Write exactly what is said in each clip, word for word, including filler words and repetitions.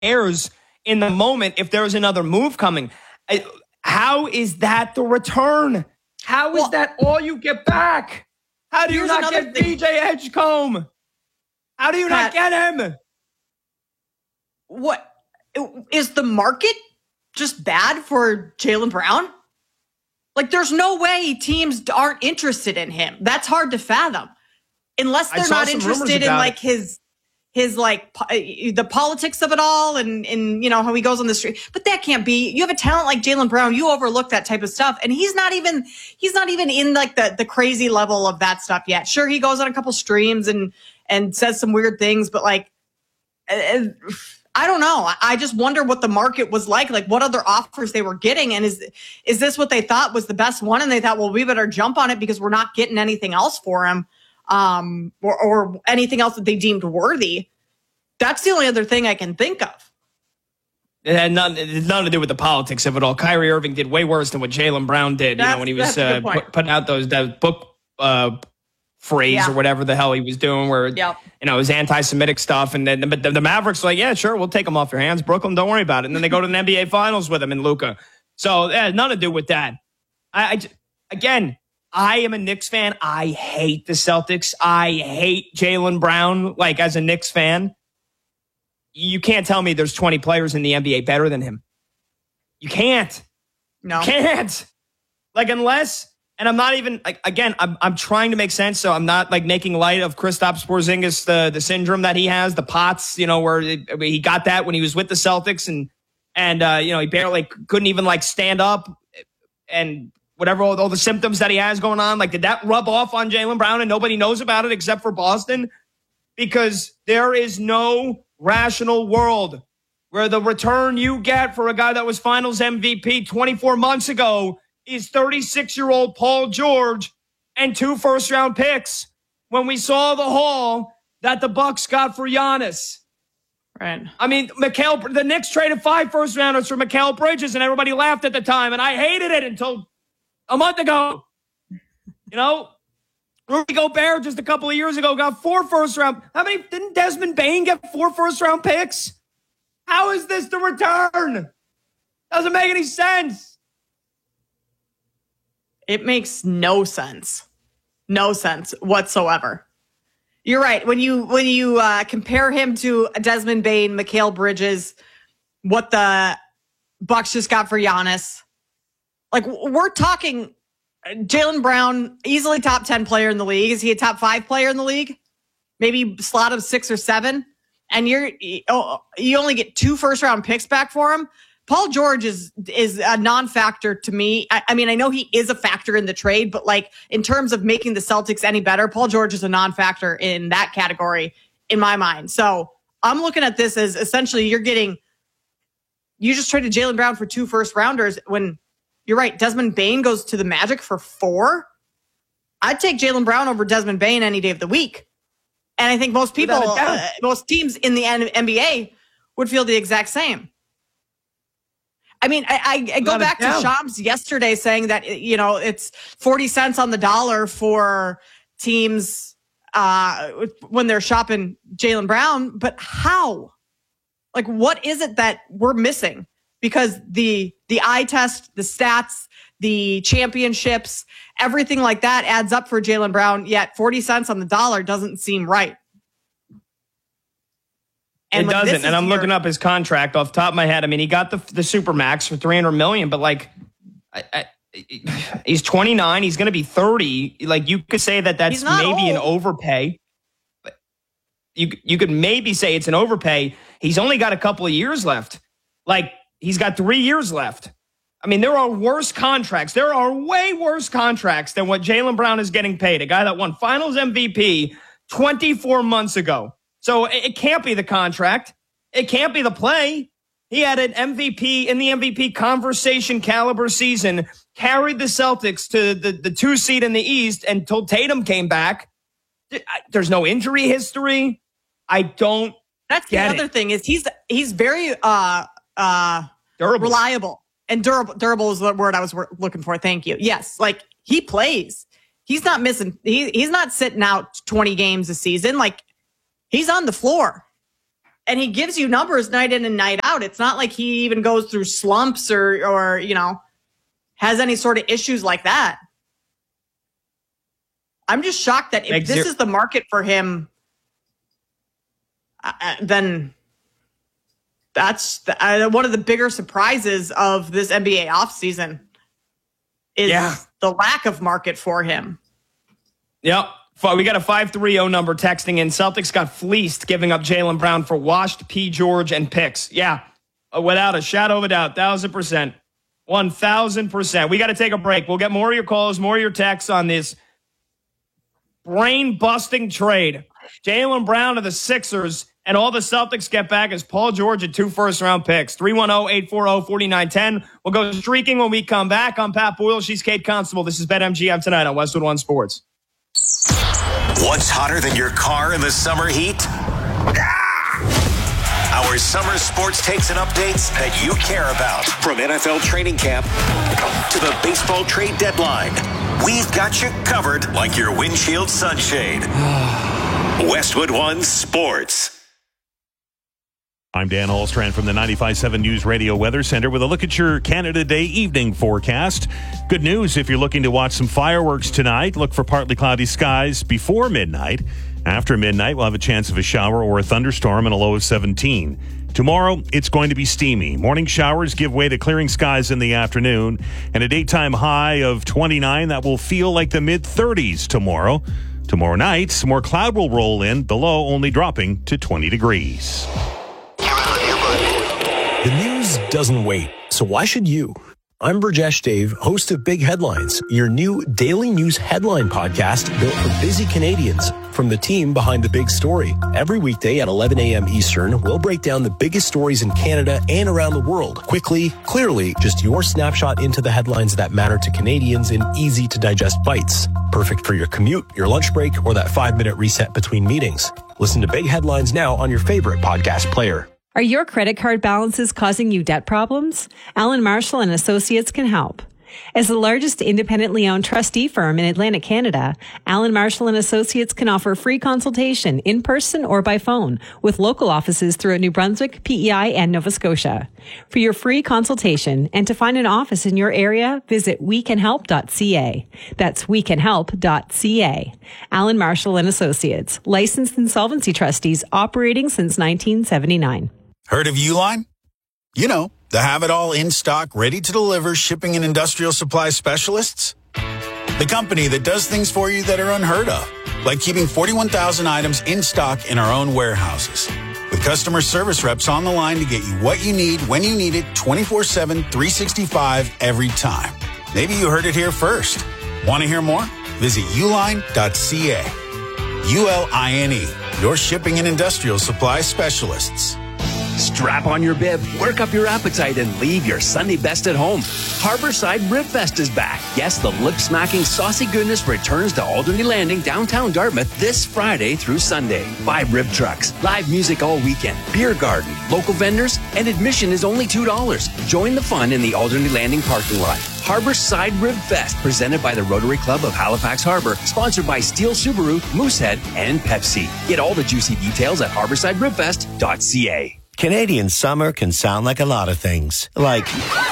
cares in the moment if there's another move coming. I, how is that the return? How is well, that all you get back? How do you not get thing. B J Edgecombe? How do you Pat, not get him? What is the market just bad for Jaylen Brown? Like, there's no way teams aren't interested in him. That's hard to fathom. Unless they're not interested in, like, his, his like, po- the politics of it all and, and, you know, how he goes on the street. But that can't be. You have a talent like Jaylen Brown. You overlook that type of stuff. And he's not even, he's not even in, like, the, the crazy level of that stuff yet. Sure, he goes on a couple streams and, and says some weird things, but, like, uh, I don't know. I just wonder what the market was like, like what other offers they were getting. And is is this what they thought was the best one? And they thought, well, we better jump on it because we're not getting anything else for him um, or, or anything else that they deemed worthy. That's the only other thing I can think of. It had nothing, it had nothing to do with the politics of it all. Kyrie Irving did way worse than what Jaylen Brown did, you know, when he was uh, put, putting out those that book uh phrase yeah. or whatever the hell he was doing where, yep. you know, it was anti-Semitic stuff. And then but the, the Mavericks were like, yeah, sure, we'll take them off your hands. Brooklyn, don't worry about it. And then they go to the N B A Finals with him and Luka. So it had nothing to do with that. I, I Again, I am a Knicks fan. I hate the Celtics. I hate Jaylen Brown. Like, as a Knicks fan, you can't tell me there's twenty players in the N B A better than him. You can't. No. You can't. Like, unless... And I'm not even, like, again, I'm I'm trying to make sense, so I'm not, like, making light of Kristaps Porzingis, the, the syndrome that he has, the POTS, you know, where it, he got that when he was with the Celtics, and, and uh, you know, he barely couldn't even, like, stand up, and whatever, all, all the symptoms that he has going on. Like, did that rub off on Jaylen Brown and nobody knows about it except for Boston? Because there is no rational world where the return you get for a guy that was Finals M V P twenty-four months ago is thirty-six-year-old Paul George and two first-round picks when we saw the haul that the Bucks got for Giannis. Right. I mean, Mikal, the Knicks traded five first-rounders for Mikal Bridges, and everybody laughed at the time, and I hated it until a month ago. You know? Rudy Gobert just a couple of years ago got four first-round. How many? Didn't Desmond Bane get four first-round picks? How is this the return? Doesn't make any sense. It makes no sense. No sense whatsoever. You're right. When you when you uh, compare him to Desmond Bane, Mikal Bridges, what the Bucks just got for Giannis, like, we're talking Jaylen Brown, easily top ten player in the league. Is he a top five player in the league? Maybe slot of six or seven. And you're you only get two first round picks back for him. Paul George is is a non-factor to me. I, I mean, I know he is a factor in the trade, but, like, in terms of making the Celtics any better, Paul George is a non-factor in that category in my mind. So I'm looking at this as essentially you're getting, you just traded Jaylen Brown for two first rounders when you're right. Desmond Bane goes to the Magic for four. I'd take Jaylen Brown over Desmond Bane any day of the week. And I think most people, uh, most teams in the N B A would feel the exact same. I mean, I, I, I go back to Shams yesterday saying that, you know, it's forty cents on the dollar for teams uh, when they're shopping Jaylen Brown. But how? Like, what is it that we're missing? Because the the eye test, the stats, the championships, everything like that adds up for Jaylen Brown. Yet forty cents on the dollar doesn't seem right. And it doesn't. And I'm your, looking up his contract off the top of my head. I mean, he got the the Supermax for three hundred million dollars, but, like, I, I, he's twenty-nine. He's going to be thirty. Like, you could say that that's maybe old. an overpay. You, you could maybe say it's an overpay. He's only got a couple of years left. Like, he's got three years left. I mean, there are worse contracts. There are way worse contracts than what Jaylen Brown is getting paid. A guy that won Finals M V P twenty-four months ago. So it can't be the contract. It can't be the play. He had an M V P in the M V P conversation caliber season, carried the Celtics to the, the two seed in the East until Tatum came back. There's no injury history. I don't That's the other it. thing is he's he's very uh uh durable. reliable and durable. Durable is the word I was looking for. Thank you. Yes, like, he plays. He's not missing. He he's not sitting out twenty games a season. Like, he's on the floor. and he gives you numbers night in and night out. It's not like he even goes through slumps or, or you know, has any sort of issues like that. I'm just shocked that if Makes this your- is the market for him, uh, then that's the, uh, one of the bigger surprises of this N B A offseason is yeah. the lack of market for him. Yep. We got a five three zero number texting in. Celtics got fleeced giving up Jaylen Brown for washed P. George and picks. Yeah, without a shadow of a doubt. one thousand percent. one thousand percent. We got to take a break. We'll get more of your calls, more of your texts on this brain-busting trade. Jaylen Brown to the Sixers, and all the Celtics get back is Paul George and two first-round picks. three one zero, eight four zero, four nine one zero. We'll go streaking when we come back. I'm Pat Boyle. She's Kate Constable. This is BetMGM tonight on Westwood One Sports. What's hotter than your car in the summer heat? Ah! Our summer sports takes and updates that you care about. From N F L training camp to the baseball trade deadline, we've got you covered like your windshield sunshade. Westwood One Sports. I'm Dan Holstrand from the ninety-five point seven News Radio Weather Center with a look at your Canada Day evening forecast. Good news if you're looking to watch some fireworks tonight. Look for partly cloudy skies before midnight. After midnight, we'll have a chance of a shower or a thunderstorm and a low of seventeen. Tomorrow, it's going to be steamy. Morning showers give way to clearing skies in the afternoon, and a daytime high of twenty-nine that will feel like the mid-thirties tomorrow. Tomorrow night, some more cloud will roll in, the low only dropping to twenty degrees. The news doesn't wait, so why should you? I'm Burjesh Dave, host of Big Headlines, your new daily news headline podcast built for busy Canadians from the team behind the big story. Every weekday at eleven a.m. Eastern, we'll break down the biggest stories in Canada and around the world. Quickly, clearly, just your snapshot into the headlines that matter to Canadians in easy-to-digest bites. Perfect for your commute, your lunch break, or that five-minute reset between meetings. Listen to Big Headlines now on your favorite podcast player. Are your credit card balances causing you debt problems? Allen Marshall and Associates can help. As the largest independently owned trustee firm in Atlantic Canada, Allen Marshall and Associates can offer free consultation in person or by phone with local offices throughout New Brunswick, P E I, and Nova Scotia. For your free consultation and to find an office in your area, visit we can help dot c a. That's we can help dot c a. Allen Marshall and Associates, licensed insolvency trustees operating since nineteen seventy-nine. Heard of Uline? You know, the have-it-all in-stock, ready-to-deliver shipping and industrial supply specialists. The company that does things for you that are unheard of, like keeping forty-one thousand items in stock in our own warehouses. With customer service reps on the line to get you what you need, when you need it, twenty-four seven, three sixty-five, every time. Maybe you heard it here first. Want to hear more? Visit uline dot c a. U L I N E, your shipping and industrial supply specialists. Strap on your bib, work up your appetite, and leave your Sunday best at home. Harborside Rib Fest is back. Yes, the lip-smacking saucy goodness returns to Alderney Landing, downtown Dartmouth, this Friday through Sunday. Five rib trucks, live music all weekend, beer garden, local vendors, and admission is only two dollars. Join the fun in the Alderney Landing parking lot. Harborside Rib Fest, presented by the Rotary Club of Halifax Harbor, sponsored by Steel Subaru, Moosehead, and Pepsi. Get all the juicy details at harborside rib fest dot c a. Canadian summer can sound like a lot of things, like,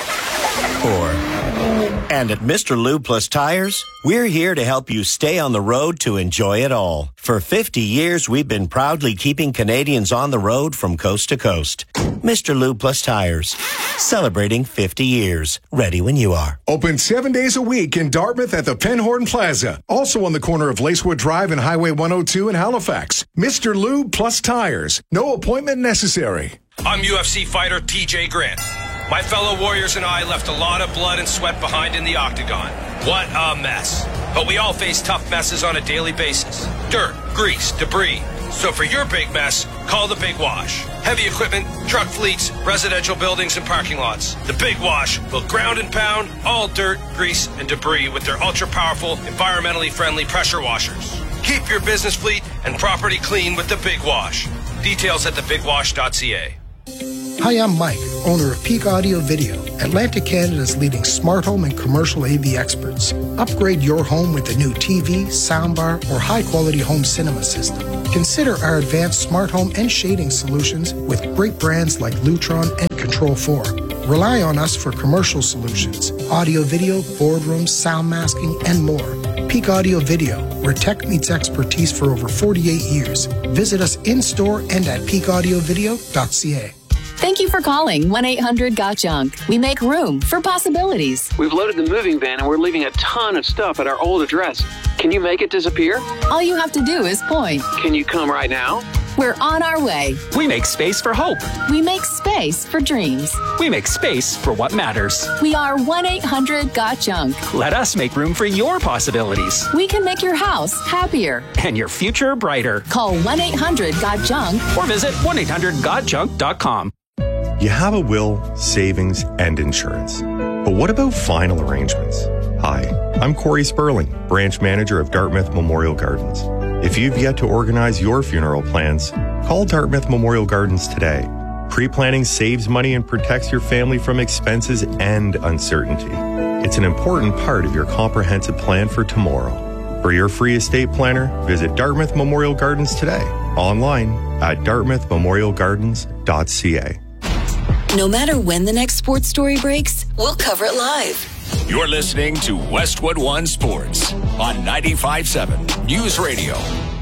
or, and at Mister Lube Plus Tires, we're here to help you stay on the road to enjoy it all. For fifty years, we've been proudly keeping Canadians on the road from coast to coast. Mister Lube Plus Tires, celebrating fifty years. Ready when you are. Open seven days a week in Dartmouth at the Penhorn Plaza. Also on the corner of Lacewood Drive and Highway one oh two in Halifax. Mister Lube Plus Tires. No appointment necessary. I'm U F C fighter T J Grant. My fellow warriors and I left a lot of blood and sweat behind in the octagon. What a mess. But we all face tough messes on a daily basis. Dirt, grease, debris. So for your big mess, call the Big Wash. Heavy equipment, truck fleets, residential buildings, and parking lots. The Big Wash will ground and pound all dirt, grease, and debris with their ultra-powerful, environmentally friendly pressure washers. Keep your business fleet and property clean with the Big Wash. Details at the big wash dot c a. Hi, I'm Mike, owner of Peak Audio Video, Atlantic Canada's leading smart home and commercial A V experts. Upgrade your home with a new T V, soundbar, or high-quality home cinema system. Consider our advanced smart home and shading solutions with great brands like Lutron and Control four. Rely on us for commercial solutions, audio video, boardrooms, sound masking, and more. Peak Audio Video, where tech meets expertise for over forty-eight years. Visit us in-store and at peak audio video dot c a. Thank you for calling one eight hundred got junk. We make room for possibilities. We've loaded the moving van and we're leaving a ton of stuff at our old address. Can you make it disappear? All you have to do is point. Can you come right now? We're on our way. We make space for hope. We make space for dreams. We make space for what matters. We are one eight hundred got junk. Let us make room for your possibilities. We can make your house happier. And your future brighter. Call one eight hundred got junk. Or visit one eight hundred got junk dot com. You have a will, savings, and insurance. But what about final arrangements? Hi, I'm Corey Sperling, branch manager of Dartmouth Memorial Gardens. If you've yet to organize your funeral plans, call Dartmouth Memorial Gardens today. Pre-planning saves money and protects your family from expenses and uncertainty. It's an important part of your comprehensive plan for tomorrow. For your free estate planner, visit Dartmouth Memorial Gardens today, online at dartmouth memorial gardens dot c a. No matter when the next sports story breaks, we'll cover it live. You're listening to Westwood One Sports on ninety-five point seven News Radio.